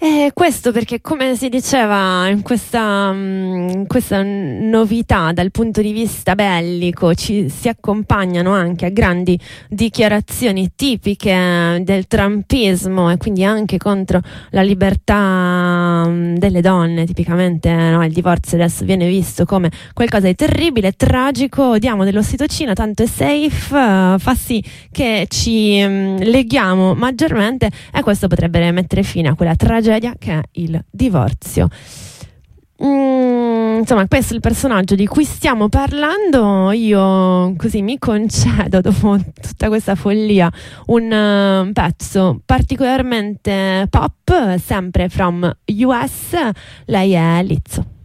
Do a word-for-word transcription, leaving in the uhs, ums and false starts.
E questo perché, come si diceva, in questa, in questa novità dal punto di vista bellico ci si accompagnano anche a grandi dichiarazioni tipiche del trumpismo e quindi anche contro la libertà delle donne. Tipicamente, no, il divorzio adesso viene visto come qualcosa di terribile, tragico, diamo dell'ossitocina, tanto è safe, fa sì che ci leghiamo maggiormente e questo potrebbe mettere fine a quella tragedia che è il divorzio. Mm, insomma, questo è il personaggio di cui stiamo parlando. Io così mi concedo, dopo tutta questa follia, un uh, pezzo particolarmente pop, sempre from U S. Lei è Lizzo.